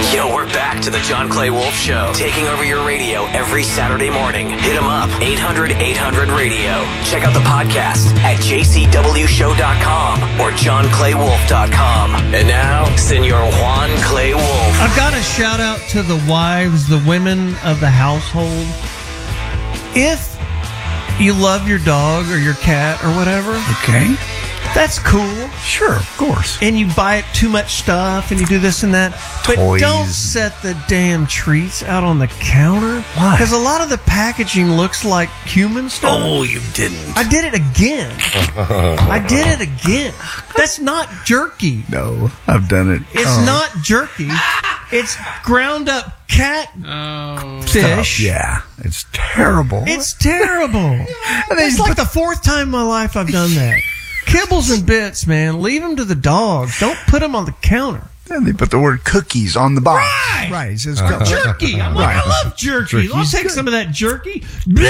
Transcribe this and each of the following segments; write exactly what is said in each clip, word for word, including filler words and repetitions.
Yo, we're back to the John Clay Wolf Show, taking over your radio every Saturday morning. Hit them up, eight hundred eight hundred radio. Check out the podcast at j c w show dot com or john clay wolf dot com. And now, Senor Juan Clay Wolf. I've got a shout out to the wives, the women of the household. If you love your dog or your cat or whatever, okay, that's cool. Sure, of course. And you buy it too much stuff and you do this and that. But Toys. don't set the damn treats out on the counter. Why? Because a lot of the packaging looks like human stuff. Oh, you didn't. I did it again. I did it again. That's not jerky. No, I've done it. It's Oh. not jerky. It's ground up cat Oh. fish. Yeah, it's terrible. It's terrible. It's like the fourth time in my life I've done that. Kibbles and bits, man. Leave them to the dogs. Don't put them on the counter. Then they put the word cookies on the box. Right. Right. It says Uh, jerky. I'm like, Right. I love jerky. Jerky's I'll take good. some of that jerky.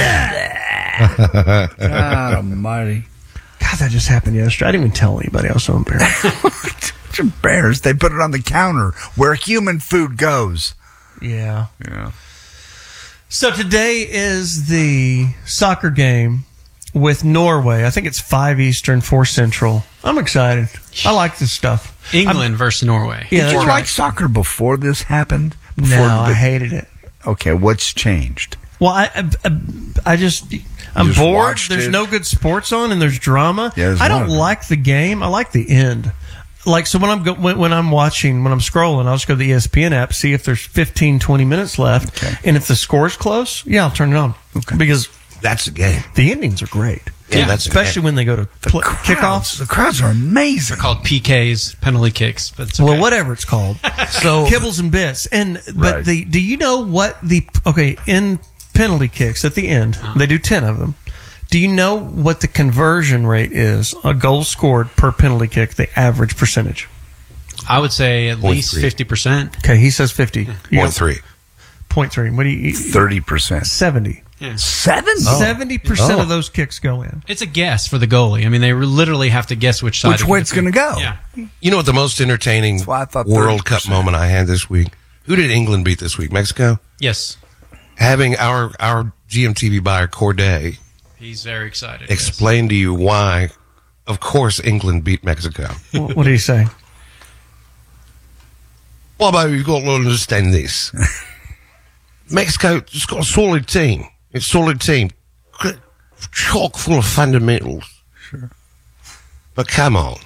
Bleh. God almighty. God, that just happened yesterday. I didn't even tell anybody. I was so embarrassed. It's embarrassed. They put it on the counter where human food goes. Yeah. Yeah. So today is the soccer game with Norway. I think it's five Eastern, four Central. I'm excited. I like this stuff. England I'm, versus Norway. Yeah, Did you that's like right. soccer before this happened? Before No, the- I hated it. Okay, what's changed? Well, I, I, I just, I'm just bored. watched There's it? no good sports on, and there's drama. Yeah, there's I none don't of it. like the game. I like the end. Like, so when I'm go, when, when I'm watching, when I'm scrolling, I'll just go to the E S P N app, see if there's fifteen, twenty minutes left, Okay. and if the score's close, yeah, I'll turn it on. Okay. Because That's the game. the endings are great. Yeah, that's the especially game. when they go to pl- Crowds, kickoffs. the crowds are amazing. They're called P Ks, penalty kicks. But it's okay. Well, whatever it's called. So Kibbles and bits. And but Right. the do you know what the okay in penalty kicks at the end they do ten of them. Do you know what the conversion rate is? A goal scored per penalty kick, the average percentage. I would say at Point least three. fifty percent. Okay, he says fifty. You point go- three. Point three. What do you? thirty percent. Seventy. Seven? Seventy percent Oh. of those kicks go in. It's a guess for the goalie. I mean, they literally have to guess which side. Which they're way it's gonna going to go? Yeah. You know what the most entertaining That's why I thought World Cup thirty percent. moment I had this week? Who did England beat this week? Mexico? Yes. Having our, our G M T V buyer, Corday, He's very excited. explain to you why, of course, England beat Mexico. What, what do you say? Well, but you've got to understand this. Mexico, it's got a solid team. It's a solid team. Chock full of fundamentals. Sure. But come on.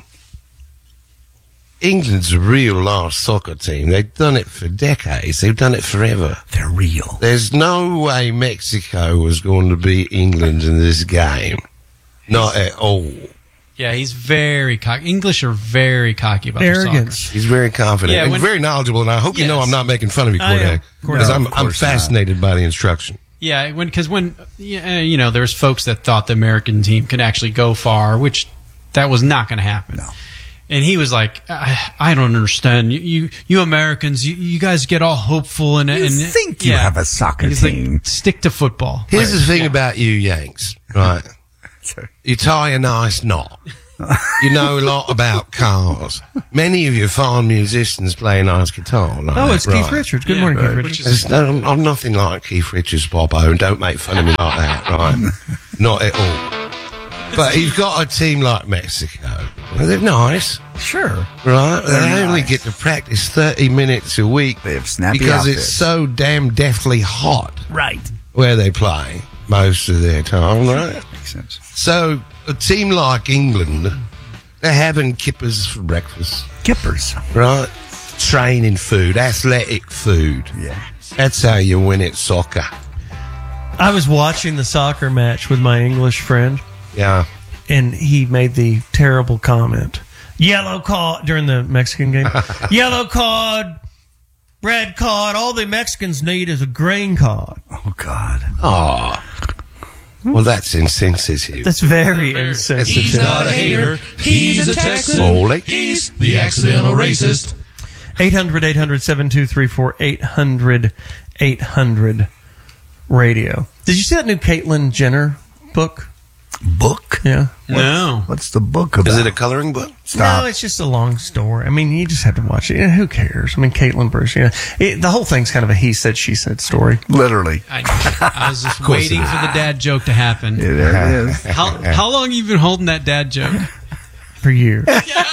England's a real large soccer team. They've done it for decades. They've done it forever. They're real. There's no way Mexico was going to beat England in this game. Not at all. Yeah, he's very cocky. English are very cocky about their Arrogance. soccer. He's very confident Yeah, and when- very knowledgeable, and I hope you know Yes. I'm not making fun of you, I am. Corday. Of course. Because No, I'm, of I'm course not. fascinated by the instruction. Yeah, when because when yeah, you know there's folks that thought the American team could actually go far, which that was not going to happen. No. And he was like, I, I don't understand. You, you, you Americans, you, you guys get all hopeful and You and think you have a soccer He's team. Like, stick to football. Here's Like, the thing yeah. about you Yanks, right? Sorry. You tie a nice knot. You know a lot about cars. Many of you fine musicians play a nice guitar. Like Oh, that, it's right? Keith Richards. Good Yeah, morning, right. Keith Which Richards. is- There's no, I'm nothing like Keith Richards, Bobo, and don't make fun of me like that, right? Not at all. But you've got a team like Mexico. Well, they're nice, Sure. right? They They're only nice. get to practice thirty minutes a week They have snappy because it's outfits. so damn deathly hot Right. where they play most of their time, right? Makes sense. So a team like England, they're having kippers for breakfast, Kippers. right? Training food, athletic food. Yeah. That's how you win at soccer. I was watching the soccer match with my English friend, Yeah. and he made the terrible comment. Yellow card during the Mexican game. Yellow card, red card. All the Mexicans need is a green card. Oh, God. Oh. Well, that's insensitive. That's very Very. insensitive. He's not a hater. He's a Texan. Holy. He's the accidental racist. eight hundred, eight hundred, seven two three four, eight hundred, eight hundred radio. Did you see that new Caitlyn Jenner book? Book? Yeah. No. What's the book about? Is it a coloring book? Stop. No, it's just a long story. I mean, you just have to watch it. Yeah, who cares? I mean, Caitlin Bruce. Yeah, it, the whole thing's kind of a he said she said story. Literally. I, I was just course waiting it is. for the dad joke to happen. Yeah, there it is. How how long have you been holding that dad joke? For years.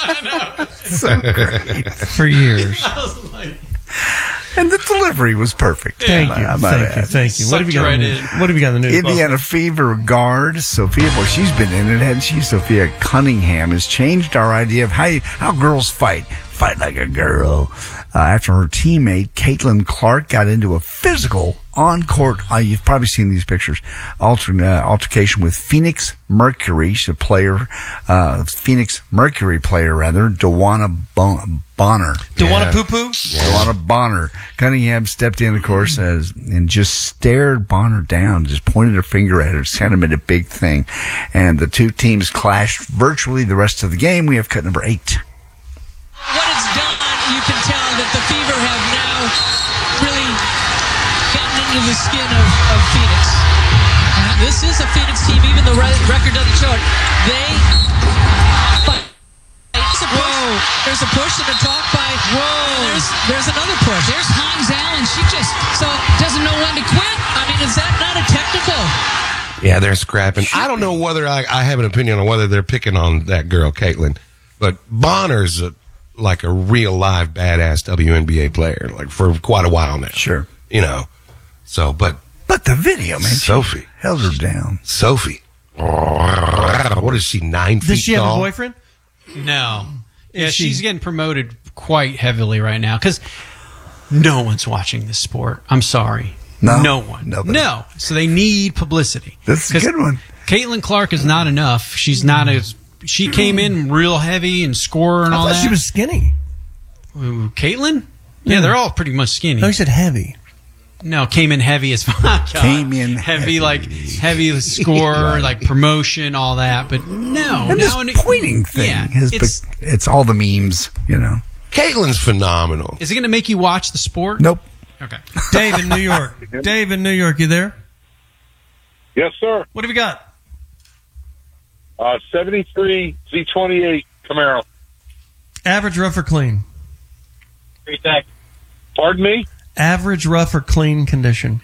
So great. For years. I was like, And the delivery was perfect. Thank I you. might Thank you. add. Thank you. What have you got? Sucked in the right news? in. What have you got in the news? Indiana Fever guard Sophia, well, she's been in it, hasn't she? Sophia Cunningham has changed our idea of how you, how girls fight. Fight like a girl. Uh, after her teammate Caitlin Clark got into a physical on-court, uh, you've probably seen these pictures, alter, uh, altercation with Phoenix Mercury, she's a player, uh, Phoenix Mercury player rather, Dewana bon- Bonner. Dewana Yeah. Poo Poo? Dewana Bonner. Cunningham stepped in, of course, as, and just stared Bonner down, just pointed her finger at her, kind of made a big thing. And the two teams clashed virtually the rest of the game. We have cut number eight. What it's done, you can tell that the Fever have now really gotten into the skin of, of Phoenix. Uh, this is a Phoenix team, even the re- record doesn't show it. They fight. There's a push, Whoa. There's a push and a talk by. Whoa. There's, there's another push. There's Hines Allen. She just so doesn't know when to quit. I mean, is that not a technical? Yeah, they're scrapping. I don't know whether I, I have an opinion on whether they're picking on that girl, Caitlin, but Bonner's a, like a real live badass W N B A player, like for quite a while now. Sure. You know, so, but But the video, man. Sophie. She held her down. Sophie. What is she, nine feet Does she have tall? a boyfriend? no. Yeah, Is she- she's getting promoted quite heavily right now because no one's watching this sport. I'm sorry. No? No one. Nobody. No. So they need publicity. That's a 'Cause good one. Caitlin Clark is not enough. She's not as. She came in real heavy and scorer and I all thought that. she was skinny. Ooh, Caitlin? Yeah, they're all pretty much skinny. No, you said heavy. No, came in heavy as fuck. Came in heavy, heavy. like heavy score, like promotion, all that. But no, And this now and- pointing thing Yeah, has it's, bec- it's all the memes, you know. Caitlin's phenomenal. is it going to make you watch the sport? Nope. Okay. Dave in New York. Dave in New York, you there? Yes, sir. What have you got? Uh, seventy-three Z twenty-eight Camaro. Average, rough, or clean? Pardon me? Average, rough, or clean condition?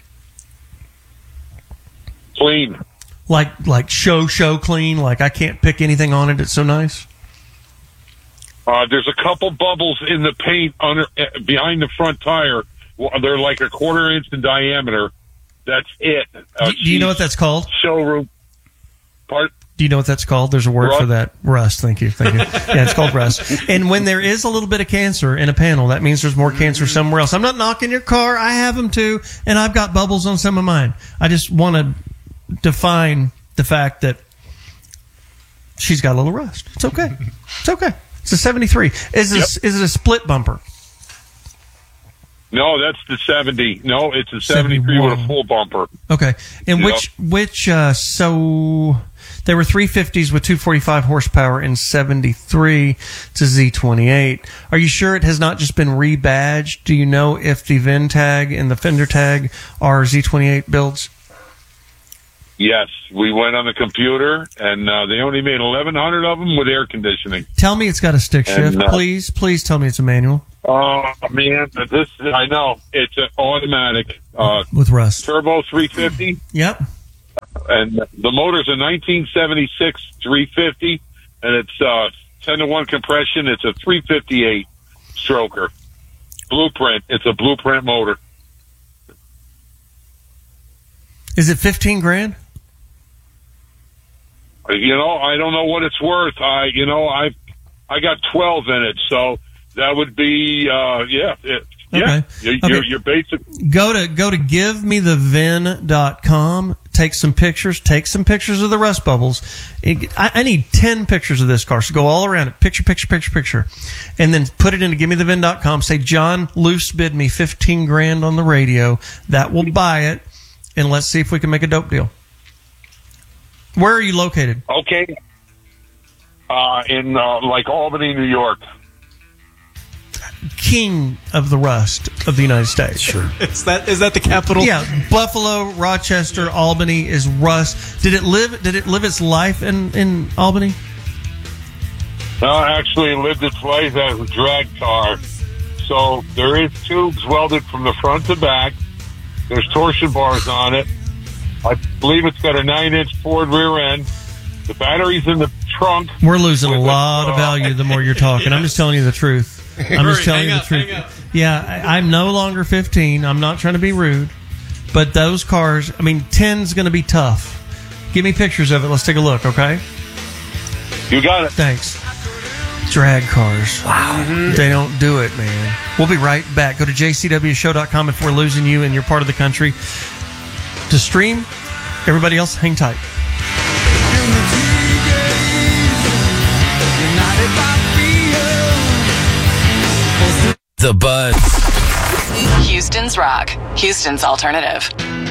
Clean. Like like show show clean. Like I can't pick anything on it. It's so nice. Uh, there's a couple bubbles in the paint under uh, behind the front tire. Well, they're like a quarter inch in diameter. That's it. Uh, Do, do you know what that's called? Showroom. Part. Do you know what that's called? There's a word Rust. for that. Rust. Thank you. Thank you. Yeah, it's called rust. And when there is a little bit of cancer in a panel, that means there's more cancer somewhere else. I'm not knocking your car. I have them too, and I've got bubbles on some of mine. I just want to define the fact that she's got a little rust. It's okay. It's okay. It's a seventy-three. Is it, Yep. is it a split bumper? No, that's the seventy. No, it's a seventy-three with a seventy-one. full bumper. Okay. And Yep. which which uh, so there were three fifties with two forty-five horsepower in seventy-three to Z twenty-eight. Are you sure it has not just been rebadged? Do you know if the V I N tag and the fender tag are Z twenty-eight builds? Yes, we went on the computer, and uh, they only made eleven hundred of them with air conditioning. Tell me it's got a stick And, shift, uh, please. Please tell me it's a manual Oh man, this I know it's an automatic uh, with rust. turbo three fifty. Yep. And the motor's a nineteen seventy-six three fifty, and it's uh, ten to one compression. It's a three fifty-eight stroker. Blueprint. It's a blueprint motor. Is it fifteen grand? You know, I don't know what it's worth. I, you know, I, I got twelve in it, so that would be, uh, yeah, it, yeah. Okay. You're, Okay. you're, you're basic. Go to go to give me the vin dot com. Take some pictures. Take some pictures of the rust bubbles. It, I, I need ten pictures of this car. So go all around it. Picture, picture, picture, picture, and then put it into give me the vin dot com. Say John loose bid me fifteen grand on the radio. That will buy it, and let's see if we can make a dope deal. Where are you located? Okay. Uh, in uh, like Albany, New York. king of the rust of the United States. Sure. Is that is that the capital? Yeah, Buffalo, Rochester, Albany is rust. Did it live? Did it live its life in, in Albany? No, actually, it lived its life as a drag car. So there is tubes welded from the front to back. There's torsion bars on it. I believe it's got a nine-inch Ford rear end. The battery's in the trunk. We're losing a With lot a- of value the more you're talking. I'm just telling you the truth. I'm just Hurry, telling hang you the up, truth. hang up. Yeah, I, I'm no longer fifteen. I'm not trying to be rude, but those cars. I mean, ten's going to be tough. Give me pictures of it. Let's take a look. Okay. You got it. Thanks. Drag cars. Wow. They don't do it, man. We'll be right back. Go to j c w show dot com if we're losing you in your part of the country to stream. Everybody else, hang tight. The Buzz. Houston's Rock, Houston's alternative.